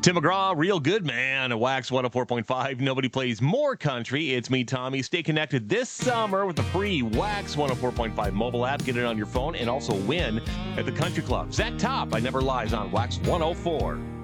Tim McGraw, real good man at Wax 104.5. Nobody plays more country. It's me, Tommy. Stay connected this summer with the free Wax 104.5 mobile app. Get it on your phone and also win at the Country Club. Zach Top, I Never Lies on Wax 104.